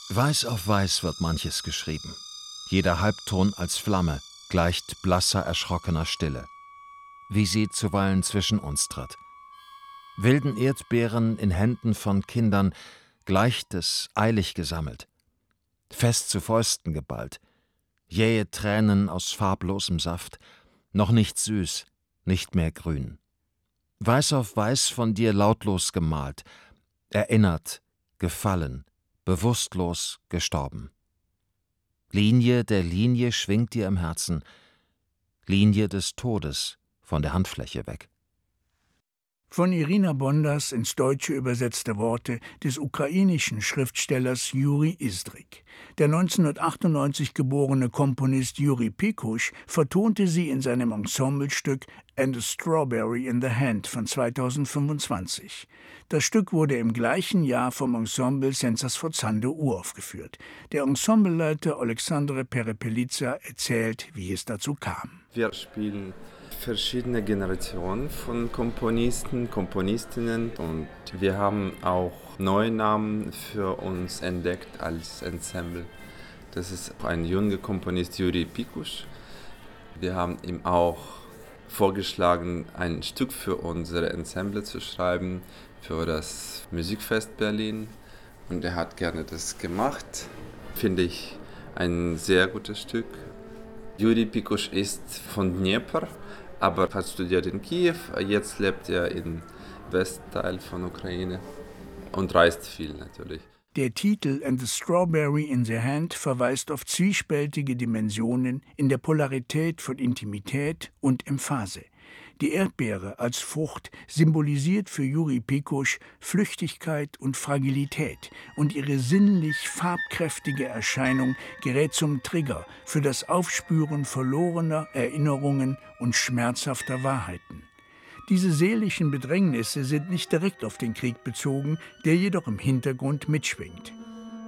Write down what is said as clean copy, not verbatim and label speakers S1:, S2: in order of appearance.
S1: Weiß auf weiß wird manches geschrieben. Jeder Halbton als Flamme gleicht blasser, erschrockener Stille, wie sie zuweilen zwischen uns tritt. Wilden Erdbeeren in Händen von Kindern gleicht es eilig gesammelt, fest zu Fäusten geballt, jähe Tränen aus farblosem Saft, noch nicht süß, nicht mehr grün. Weiß auf weiß von dir lautlos gemalt, erinnert, gefallen, bewusstlos gestorben. Linie der Linie schwingt dir im Herzen, Linie des Todes von der Handfläche weg.
S2: Von Irina Bondas ins Deutsche übersetzte Worte des ukrainischen Schriftstellers Juri Izdrik. Der 1998 geborene Komponist Juri Pikusch vertonte sie in seinem Ensemblestück And a Strawberry in the Hand von 2025. Das Stück wurde im gleichen Jahr vom Ensemble Senza Sforzando uraufgeführt. Der Ensembleleiter Alexandre Perepeliza erzählt, wie es dazu kam.
S3: Wir spielen verschiedene Generationen von Komponisten, Komponistinnen und wir haben auch neue Namen für uns entdeckt als Ensemble. Das ist ein junger Komponist, Juri Pikusch. Wir haben ihm auch vorgeschlagen, ein Stück für unsere Ensemble zu schreiben, für das Musikfest Berlin. Und er hat gerne das gemacht. Finde ich ein sehr gutes Stück. Juri Pikusch ist von Dnepr, aber hat studiert in Kiew. Jetzt lebt er im Westteil von Ukraine und reist viel natürlich.
S2: Der Titel And the Strawberry in the Hand verweist auf zwiespältige Dimensionen in der Polarität von Intimität und Emphase. Die Erdbeere als Frucht symbolisiert für Juri Pikusch Flüchtigkeit und Fragilität und ihre sinnlich farbkräftige Erscheinung gerät zum Trigger für das Aufspüren verlorener Erinnerungen und schmerzhafter Wahrheiten. Diese seelischen Bedrängnisse sind nicht direkt auf den Krieg bezogen, der jedoch im Hintergrund mitschwingt.